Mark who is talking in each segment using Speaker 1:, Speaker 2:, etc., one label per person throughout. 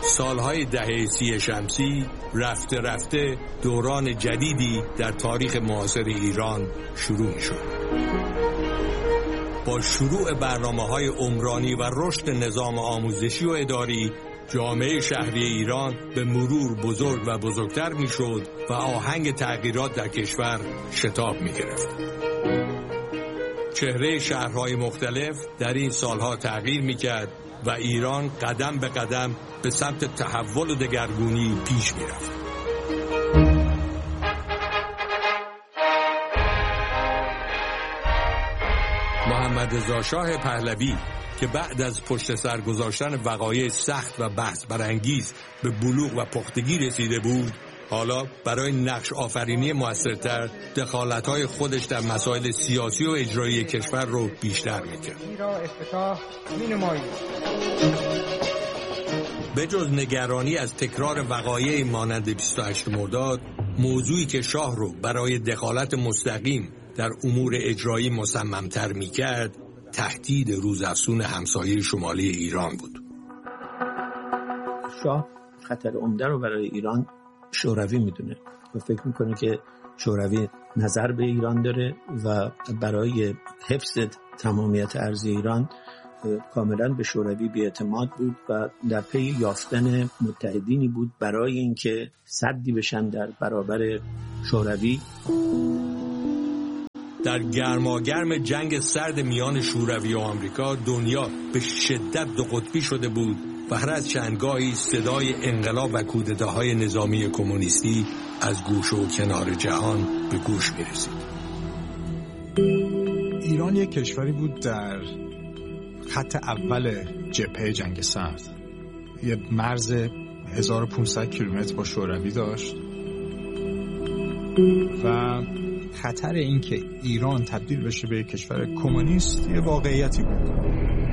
Speaker 1: سالهای دهه 30 شمسی رفته رفته دوران جدیدی در تاریخ معاصر ایران شروع شد. با شروع برنامه‌های عمرانی و رشد نظام آموزشی و اداری، جامعه شهری ایران به مرور بزرگ و بزرگتر می‌شد و آهنگ تغییرات در کشور شتاب می‌گرفت. چهره شهرهای مختلف در این سالها تغییر می‌کرد و ایران قدم به قدم به سمت تحول و دگرگونی پیش می‌رفت. محمد رضا شاه پهلوی که بعد از پشت سر گذاشتن وقایع سخت و بحث برانگیز به بلوغ و پختگی رسیده بود، حالا برای نقش آفرینی موثرتر دخالت‌های خودش در مسائل سیاسی و اجرایی کشور رو بیشتر می‌کرد. به جز نگرانی از تکرار وقایع مانند 28 مرداد، موضوعی که شاه رو برای دخالت مستقیم در امور اجرایی مصمم‌تر می‌کرد، تهدید روزافزون همسایه شمالی ایران بود.
Speaker 2: شاه خطر عمده رو برای ایران شوروی میدونه و فکر میکنه که شوروی نظر به ایران داره و برای حفظ تمامیت ارضی ایران کاملا به شوروی بی‌اعتماد بود و در پی یافتن متحدینی بود برای اینکه سدی بشن در برابر شوروی.
Speaker 1: در گرماگرم جنگ سرد میان شوروی و آمریکا، دنیا به شدت دو قطبی شده بود و هر از چندگاهی صدای انقلاب و کودتاهای نظامی کمونیستی از گوشه و کنار جهان به گوش می‌رسید.
Speaker 3: ایران یک کشوری بود در خط اول جبهه جنگ سرد. یه مرز 1500 کیلومتر با شوروی داشت و خطر این که ایران تبدیل بشه به کشور کمونیست یه واقعیتی بود.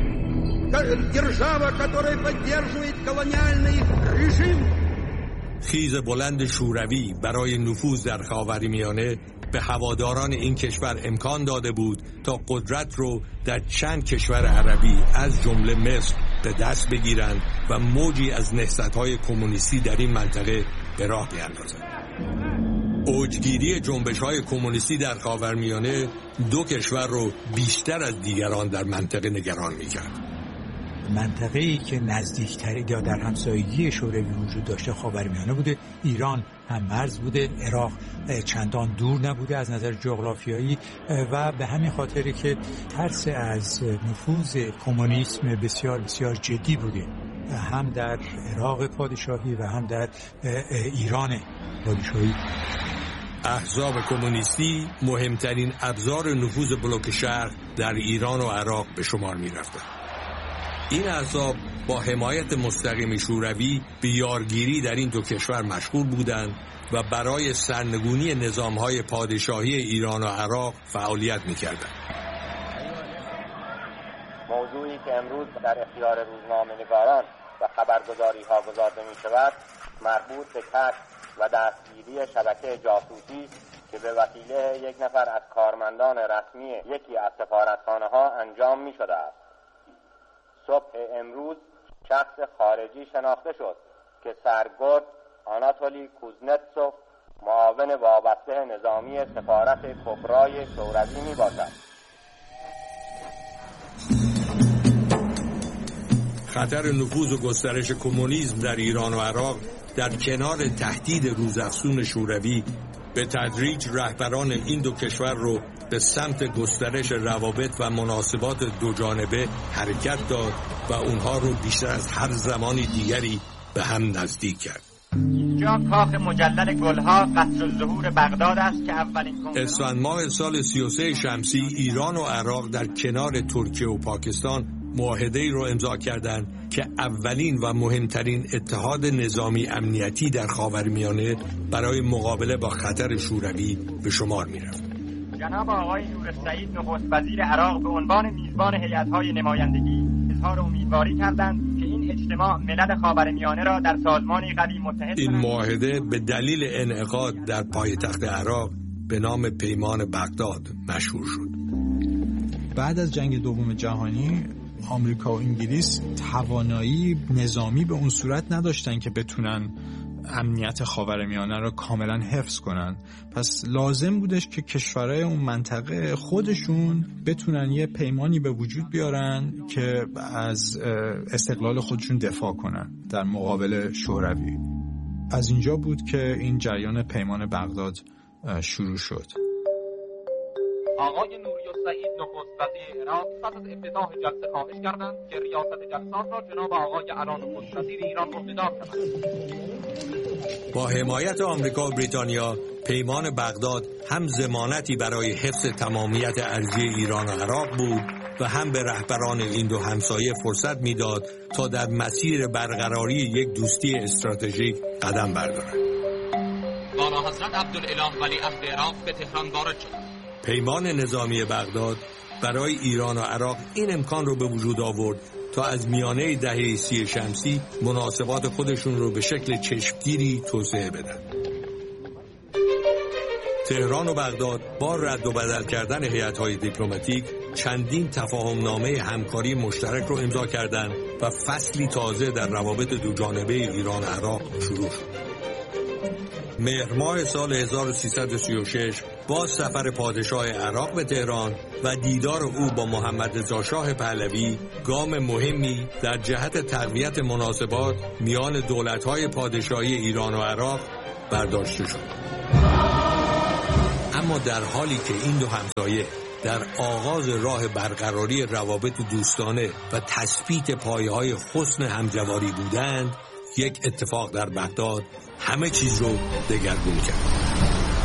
Speaker 1: خیز بلند شوروی برای نفوذ در خاورمیانه به هواداران این کشور امکان داده بود تا قدرت رو در چند کشور عربی از جمله مصر به دست بگیرند و موجی از نهضت‌های کمونیستی در این منطقه به راه بیاندازند. اوجگیری جنبش‌های کمونیستی در خاورمیانه دو کشور رو بیشتر از دیگران در منطقه نگران می‌کرد.
Speaker 4: منطقه‌ای که نزدیکتری یا در همسایگی شوروی وجود داشته خاورمیانه بوده. ایران هم مرز بوده، عراق چندان دور نبوده از نظر جغرافیایی و به همین خاطری که ترس از نفوذ کمونیسم بسیار بسیار جدی بوده، هم در عراق پادشاهی و هم در ایران پادشاهی.
Speaker 1: احزاب کمونیستی مهمترین ابزار نفوذ بلوک شرق در ایران و عراق به شمار می رفتند. این احزاب با حمایت مستقیم شوروی به یارگیری در این دو کشور مشغول بودند و برای سرنگونی نظام‌های پادشاهی ایران و عراق فعالیت می‌کردند.
Speaker 5: موضوعی که امروز در اختیار روزنامه‌نگاران و خبرگزاری‌ها گزارده می‌شود مربوط به کشف و دستگیری شبکه جاسوسی که به وسیله یک نفر از کارمندان رسمی یکی از سفارتخانه‌ها انجام می‌شده است. صبح امروز شخص خارجی شناخته شد که سرگرد آناتولی کوزنتسوف معاون وابسته نظامی سفارت کبرای شوروی می باشد.
Speaker 1: خطر نفوذ و گسترش کمونیسم در ایران و عراق در کنار تهدید روزافزون شوروی به تدریج رهبران این دو کشور رو به سمت گسترش روابط و مناسبات دو جانبه حرکت داد و اونها رو بیشتر از هر زمانی دیگری به هم نزدیک کرد.
Speaker 5: اینجا کاخ مجلل گلها قصر الظهور بغداد است که اولین
Speaker 1: اسفند ماه سال 33 شمسی ایران و عراق در کنار ترکیه و پاکستان معاهده‌ای رو امضا کردند که اولین و مهمترین اتحاد نظامی امنیتی در خاورمیانه برای مقابله با خطر شوروی به شمار می‌رفت.
Speaker 5: جناب آقای نورالسعید نخست وزیر عراق به عنوان میزبان هیئت‌های نمایندگی اظهار امیدواری کردند که این اجتماع ملل خاورمیانه را در سازمانی قوی متحد
Speaker 1: این معاهده به دلیل انعقاد در پایتخت عراق به نام پیمان بغداد مشهور شد.
Speaker 3: بعد از جنگ دوم جهانی آمریکا و انگلیس توانایی نظامی به اون صورت نداشتن که بتونن امنیت خاورمیانه رو کاملا حفظ کنن. پس لازم بودش که کشورهای اون منطقه خودشون بتونن یه پیمانی به وجود بیارن که از استقلال خودشون دفاع کنن در مقابل شوروی. از اینجا بود که این جریان پیمان بغداد شروع شد.
Speaker 6: آقای نوری السعید نخست وزیر عراق پس از افتتاح جلسه خواهش کردند که ریاست جلسات را جناب آقای علان نخست وزیر ایران عهده‌دار کنند.
Speaker 1: با حمایت آمریکا و بریتانیا پیمان بغداد هم ضمانتی برای حفظ تمامیت ارضی ایران و عراق بود و هم به رهبران این دو همسایه فرصت میداد تا در مسیر برقراری یک دوستی استراتژیک قدم بردارند.
Speaker 6: والا حضرت عبدالاله ولیعهد عراق به تهران وارد شد.
Speaker 1: پیمان نظامی بغداد برای ایران و عراق این امکان رو به وجود آورد تا از میانه دهه 30 شمسی مناسبات خودشون رو به شکل چشمگیری توسعه بدن. تهران و بغداد با رد و بدل کردن هیئت‌های دیپلماتیک چندین تفاهمنامه همکاری مشترک رو امضا کردند و فصلی تازه در روابط دوجانبه ایران و عراق شروع شد. مهر ماه سال 1336 با سفر پادشاه عراق به تهران و دیدار او با محمد رضا شاه پهلوی گام مهمی در جهت تقویت مناسبات میان دولت‌های پادشاهی ایران و عراق برداشته شد. اما در حالی که این دو همسایه در آغاز راه برقراری روابط دوستانه و تثبیت پایه‌های حسن همجواری بودند، یک اتفاق در بغداد همه چیز رو دگرگون کرد.